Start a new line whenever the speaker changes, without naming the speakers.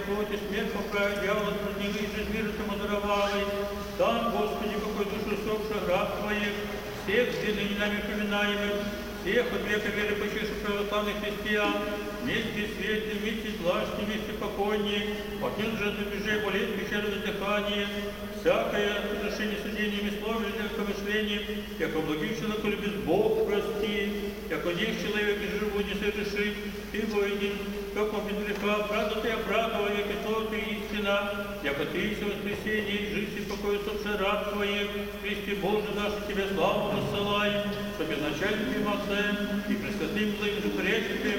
плоть и смерть поправить, дьявола справедливый, и жизнь мира тому даровавый. Сам, Господи, покой душу усопших раб Твоих, всех ныне нами поминаемых, всех от века веры почивших православных христиан, вместе светлым, вместе властным, вместе покойней, отнес же от рубежей болезнь, пещерное дыхание, всякое разрешение суждением и словом, помышлением, яко благим человеку любит Бог прости, яко не человек и живу не совершит, ты воинин, как он без греха, правда ты оправдывал, яко слово ты истина, яко ты есть воскресенье, и жизнь и покой усопший раб Твоих, Христе Боже наш, Тебе славу посылаем, что безначальным Отцем и пресвятым злым Духом